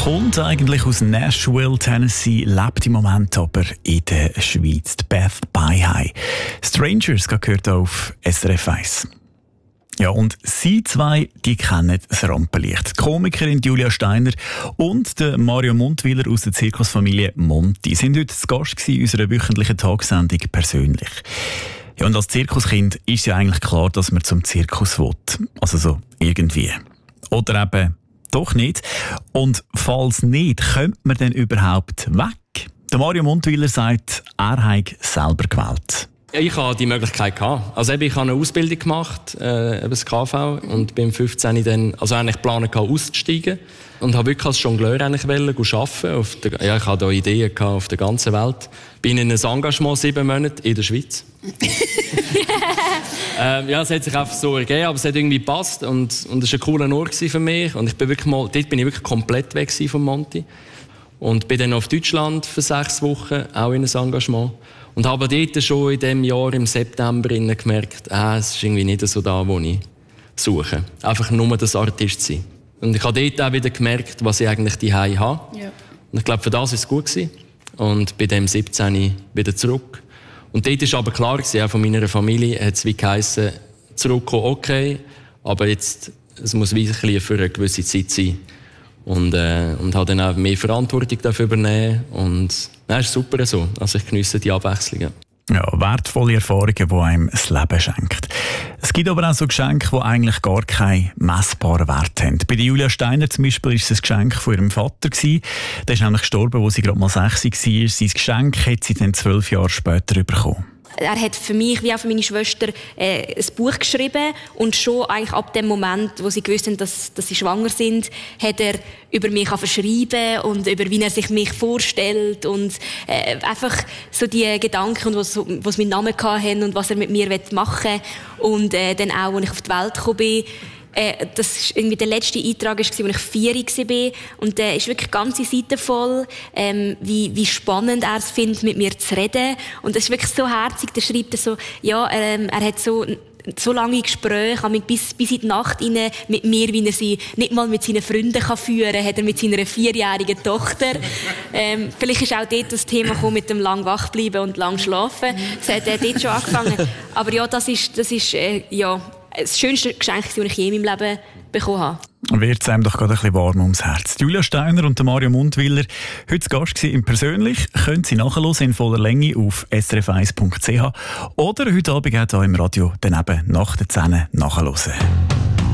Kommt eigentlich aus Nashville, Tennessee, lebt im Moment aber in der Schweiz. Die Beth Baihai. Strangers gehört auf SRF 1. Ja, und sie zwei, die kennen das Rampenlicht. Die Komikerin Julia Steiner und der Mario Mundwiler aus der Zirkusfamilie Monti sind heute zu Gast in unserer wöchentlichen Tagsendung «Persönlich». Ja, und als Zirkuskind ist ja eigentlich klar, dass man zum Zirkus will. Also so irgendwie. Oder eben doch nicht. Und falls nicht, könnte man denn überhaupt weg? Der Mario Mundwiler sagt, er habe selber gewählt. Ja, ich hatte die Möglichkeit gehabt. Also ich habe eine Ausbildung gemacht, das KV, und bin 15 dann, also eigentlich geplant auszusteigen und habe wirklich als Jongleur eigentlich arbeiten. Ich hatte da Ideen gehabt auf der ganzen Welt. Bin in ein Engagement 7 Monate in der Schweiz. Ja, es hat sich einfach so ergeben, aber es hat irgendwie gepasst und es war ein cooler Ort für mich. Und dort bin ich wirklich komplett weg vom Monti. Und bin dann auf Deutschland für 6 Wochen, auch in ein Engagement. Und habe dort schon in diesem Jahr, im September, gemerkt, es ist irgendwie nicht so da, wo ich suche. Einfach nur das Artist sein. Und ich habe dort auch wieder gemerkt, was ich eigentlich daheim habe. Ja. Und ich glaube, für das war es gut gewesen. Und bei dem 17 wieder zurück. Und dort war aber klar, auch von meiner Familie hat es wie geheissen, zurückkommen, okay, aber jetzt, es muss wirklich für eine gewisse Zeit sein. Und habe dann auch mehr Verantwortung dafür übernehmen. Und das ist super so. Also ich geniesse die Abwechslungen. Ja, wertvolle Erfahrungen, die einem das Leben schenkt. Es gibt aber auch so Geschenke, die eigentlich gar keinen messbaren Wert haben. Bei Julia Steiner zum Beispiel war es ein Geschenk von ihrem Vater. Der ist nämlich gestorben, als sie gerade mal 6 war. Sein Geschenk hat sie dann 12 Jahre später bekommen. Er hat für mich wie auch für meine Schwester ein Buch geschrieben und schon eigentlich ab dem Moment, wo sie gewusst haben, dass sie schwanger sind, hat er über mich verschreiben und über wie er sich mich vorstellt und einfach so die Gedanken, was meinen Namen hatten und was er mit mir machen will. Und dann auch, als ich auf die Welt gekommen bin, das war irgendwie der letzte Eintrag, als ich 4 war. Und der ist wirklich ganze Seite voll, wie spannend er es findet, mit mir zu reden. Und das ist wirklich so herzig. Da schreibt er so, ja, er hat so lange Gespräche, bis in die Nacht rein mit mir, wie er sie nicht mal mit seinen Freunden führen kann, hat er mit seiner 4-jährigen Tochter. Vielleicht ist auch dort das Thema gekommen mit dem lang wach bleiben und lang schlafen. Das hat dort schon angefangen. Aber ja, das ist das schönste Geschenk, das ich je in meinem Leben bekommen habe. Wird es einem doch gerade ein bisschen warm ums Herz. Julia Steiner und Mario Mundwiler, heute zu Gast im «Persönlich», können Sie nachhören in voller Länge auf srf1.ch oder heute Abend auch hier im Radio daneben nach der 10 nachhören.